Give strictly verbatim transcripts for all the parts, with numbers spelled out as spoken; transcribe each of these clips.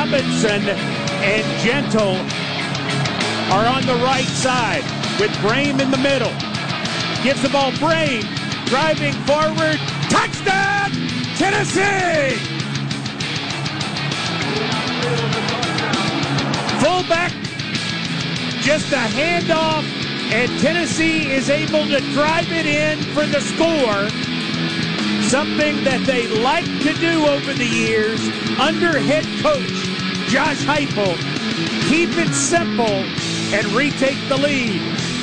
Robinson and Gentle are on the right side with Brame in the middle. Gives the ball Brame, driving forward. Touchdown, Tennessee! Fullback, just a handoff, and Tennessee is able to drive it in for the score. Something that they like to do over the years under head coach Josh Heupel. Keep it simple and retake the lead.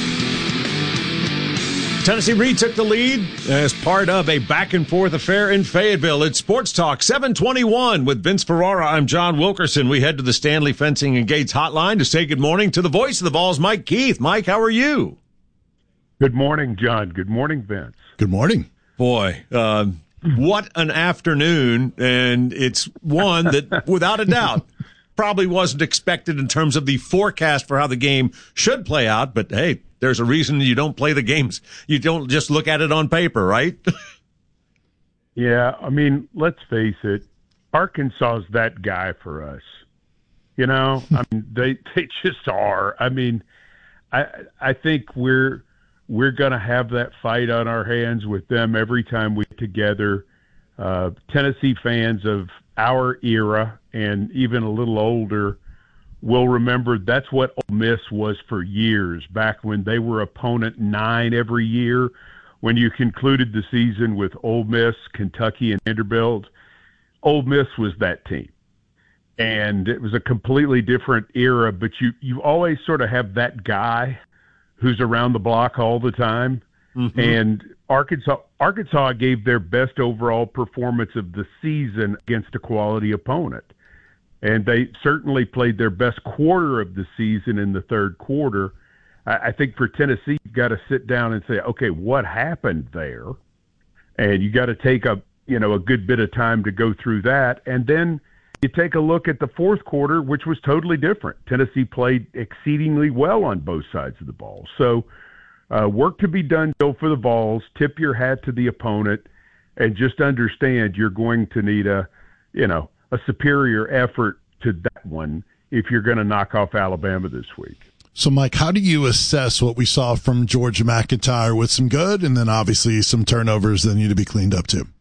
Tennessee retook the lead as part of a back-and-forth affair in Fayetteville. It's Sports Talk seven twenty-one with Vince Ferrara. I'm John Wilkerson. We head to the Stanley Fencing and Gates hotline to say good morning to the voice of the Vols, Mike Keith. Mike, how are you? Good morning, John. Good morning, Vince. Good morning. Boy, uh, what an afternoon, and it's one that, without a doubt, probably wasn't expected in terms of the forecast for how the game should play out, but hey, there's a reason you don't play the games. You don't just look at it on paper, right? Yeah, I mean, let's face it, Arkansas's that guy for us. You know, I mean, they they just are. I mean, I I think we're we're going to have that fight on our hands with them every time we get together. Uh, Tennessee fans of our era and even a little older will remember that's what Ole Miss was for years, back when they were opponent nine every year, when you concluded the season with Ole Miss, Kentucky, and Vanderbilt. Ole Miss was that team. And it was a completely different era, but you, you always sort of have that guy who's around the block all the time. Mm-hmm. And Arkansas Arkansas gave their best overall performance of the season against a quality opponent. And they certainly played their best quarter of the season in the third quarter. I, I think for Tennessee, you've got to sit down and say, okay, what happened there? And you got to take a, you know, a good bit of time to go through that. And then you take a look at the fourth quarter, which was totally different. Tennessee played exceedingly well on both sides of the ball. So uh, work to be done still for the Vols. Tip your hat to the opponent and just understand you're going to need a, you know, a superior effort to that one if you're going to knock off Alabama this week. So, Mike, how do you assess what we saw from Georgia McIntyre with some good and then obviously some turnovers that need to be cleaned up too?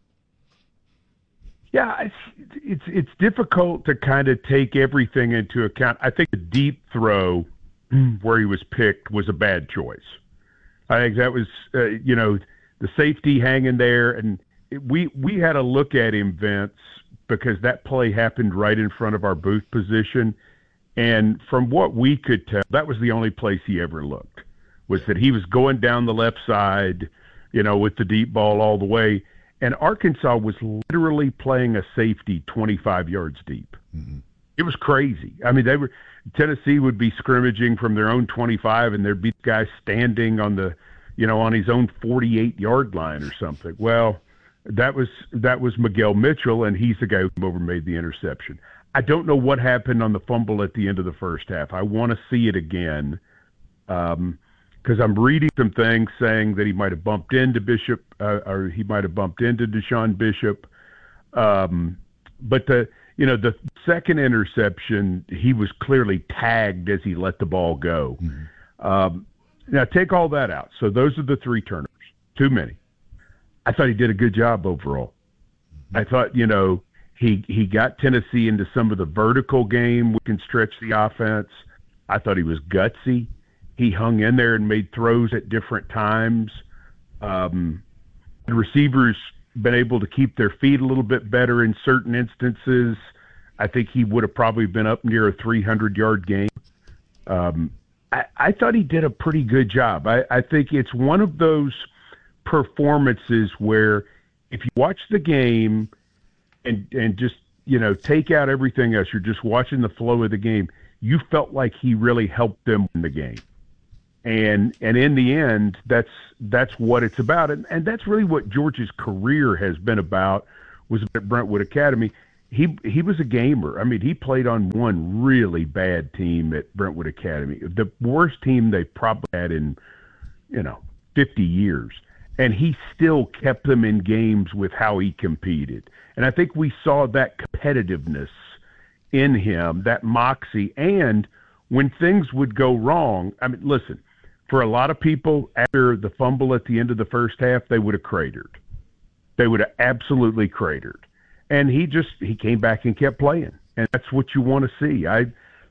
Yeah, it's it's, it's difficult to kind of take everything into account. I think the deep throw where he was picked was a bad choice. I think that was, uh, you know, the safety hanging there. And it, we, we had a look at him, Vince, because that play happened right in front of our booth position. And from what we could tell, that was the only place he ever looked, was that he was going down the left side, you know, with the deep ball all the way. And Arkansas was literally playing a safety twenty-five yards deep. Mm-hmm. It was crazy. I mean, they were Tennessee would be scrimmaging from their own twenty-five, and there'd be guys standing on the, you know, on his own forty-eight yard line or something. Well, That was that was Miguel Mitchell, and he's the guy who came over and made the interception. I don't know what happened on the fumble at the end of the first half. I want to see it again because um, I'm reading some things saying that he might have bumped into Bishop uh, or he might have bumped into Deshaun Bishop. Um, but the you know the second interception, he was clearly tagged as he let the ball go. Mm-hmm. Um, now take all that out. So those are the three turnovers. Too many. I thought he did a good job overall. I thought, you know, he he got Tennessee into some of the vertical game. We can stretch the offense. I thought he was gutsy. He hung in there and made throws at different times. Um, the receivers been able to keep their feet a little bit better in certain instances. I think he would have probably been up near a three hundred yard game. Um, I, I thought he did a pretty good job. I, I think it's one of those performances where if you watch the game and and just, you know, take out everything else, you're just watching the flow of the game, you felt like he really helped them win the game. And and in the end, that's that's what it's about. And and that's really what George's career has been about, was at Brentwood Academy. He he was a gamer. I mean, he played on one really bad team at Brentwood Academy, the worst team they probably had in, you know, fifty years. And he still kept them in games with how he competed. And I think we saw that competitiveness in him, that moxie. And when things would go wrong, I mean, listen, for a lot of people, after the fumble at the end of the first half, they would have cratered. They would have absolutely cratered. And he just, he came back and kept playing. And that's what you want to see. I,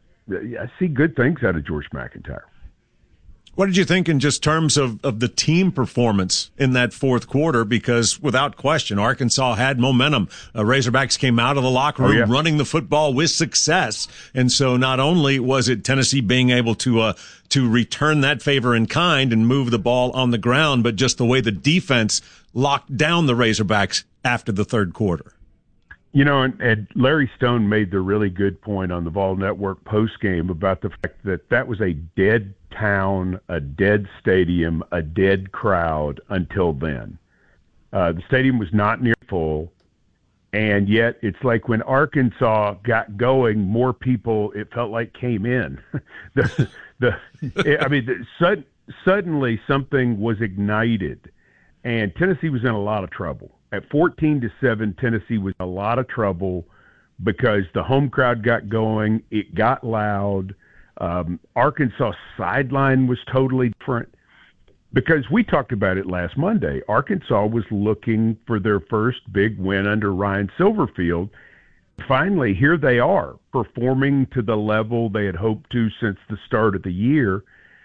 I see good things out of George McIntyre. What did you think in just terms of, of the team performance in that fourth quarter? Because without question, Arkansas had momentum. Uh, Razorbacks came out of the locker room oh, yeah. running the football with success. And so not only was it Tennessee being able to uh, to return that favor in kind and move the ball on the ground, but just the way the defense locked down the Razorbacks after the third quarter. You know, and, and Larry Stone made the really good point on the Vol Network postgame about the fact that that was a dead town, a dead stadium, a dead crowd until then. Uh, the stadium was not near full, and yet it's like when Arkansas got going, more people, it felt like, came in. the, the, I mean, the, sud- suddenly something was ignited, and Tennessee was in a lot of trouble. At fourteen to seven, Tennessee was in a lot of trouble because the home crowd got going. It got loud. Um, Arkansas' sideline was totally different because we talked about it last Monday. Arkansas was looking for their first big win under Ryan Silverfield. Finally, here they are performing to the level they had hoped to since the start of the year.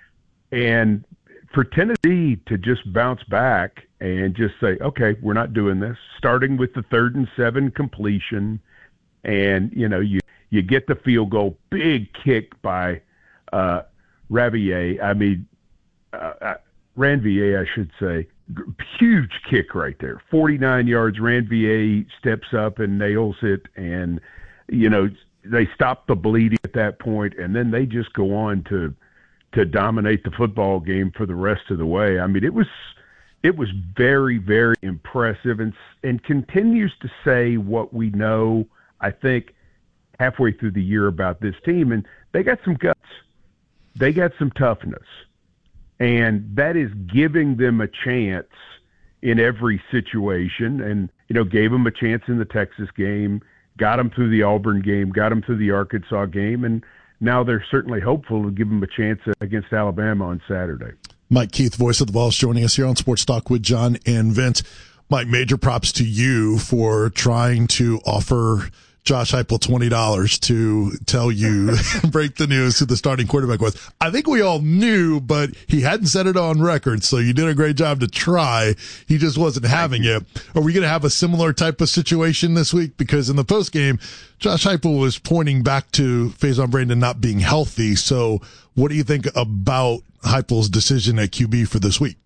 And for Tennessee to just bounce back and just say, okay, we're not doing this, starting with the third and seven completion, and, you know, you, you get the field goal, big kick by uh, Ravier. I mean, uh, uh, Ranvier, I should say. Huge kick right there. forty-nine yards, Ranvier steps up and nails it, and, you know, they stop the bleeding at that point, and then they just go on to to dominate the football game for the rest of the way. I mean, it was it was very, very impressive, and and continues to say what we know, I think, halfway through the year about this team. And they got some guts. They got some toughness. And that is giving them a chance in every situation, and, you know, gave them a chance in the Texas game, got them through the Auburn game, got them through the Arkansas game, and now they're certainly hopeful to give them a chance against Alabama on Saturday. Mike Keith, voice of the Vols, joining us here on Sports Talk with John and Vince. Mike, major props to you for trying to offer Josh Heupel twenty dollars to tell you, break the news who the starting quarterback was. I think we all knew, but he hadn't said it on record, so you did a great job to try. He just wasn't having it. Are we going to have a similar type of situation this week? Because in the postgame, Josh Heupel was pointing back to Faison Brandon not being healthy. So what do you think about Heupel's decision at Q B for this week?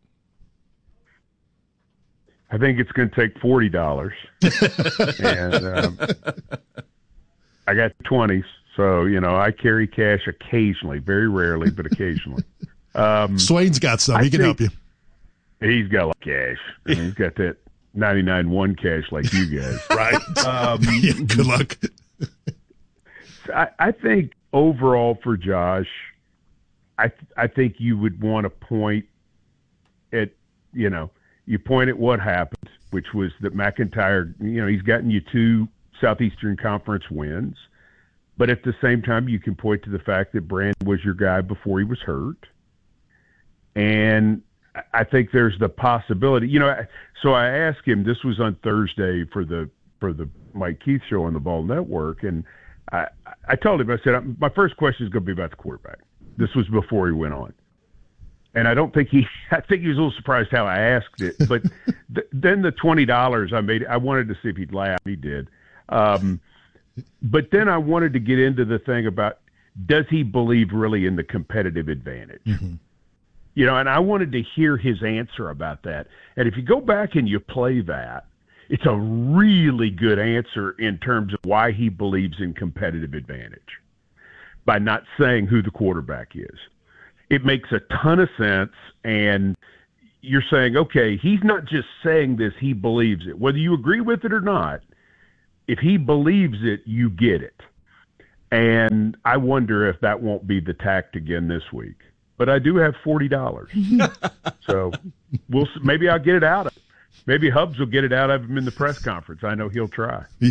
I think it's going to take forty dollars. and um, I got twenties, so, you know, I carry cash occasionally, very rarely, but occasionally. Um, Swain's got some. I he can help you. He's got a lot of cash. I mean, he's got that ninety-nine one cash like you guys. Right. Um, yeah, good luck. I, I think overall for Josh, I I think you would want to point at, you know, you point at what happened, which was that McIntyre, you know, he's gotten you two Southeastern Conference wins. But at the same time, you can point to the fact that Brandon was your guy before he was hurt. And I think there's the possibility, you know, so I asked him, this was on Thursday for the for the Mike Keith show on the Vol Network, and I, I told him, I said, my first question is going to be about the quarterback. This was before he went on. And I don't think he, I think he was a little surprised how I asked it. But th- then the twenty dollars I made, I wanted to see if he'd laugh. He did. Um, but then I wanted to get into the thing about, does he believe really in the competitive advantage? Mm-hmm. You know, and I wanted to hear his answer about that. And if you go back and you play that, it's a really good answer in terms of why he believes in competitive advantage by not saying who the quarterback is. It makes a ton of sense, and you're saying, okay, he's not just saying this, he believes it. Whether you agree with it or not, if he believes it, you get it. And I wonder if that won't be the tact again this week. But I do have forty dollars. So we'll maybe I'll get it out of him. Maybe Hubbs will get it out of him in the press conference. I know he'll try. He will.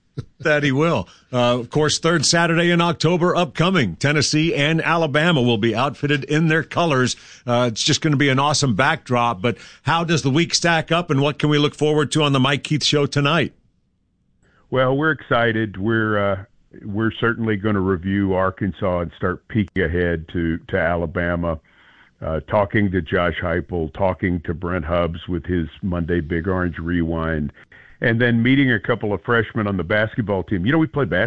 That he will. Uh, of course, third Saturday in October upcoming. Tennessee and Alabama will be outfitted in their colors. Uh, it's just going to be an awesome backdrop. But how does the week stack up, and what can we look forward to on the Mike Keith Show tonight? Well, we're excited. We're uh, we're certainly going to review Arkansas and start peeking ahead to to Alabama. Uh, talking to Josh Heupel, talking to Brent Hubbs with his Monday Big Orange Rewind, and then meeting a couple of freshmen on the basketball team. You know, we played basketball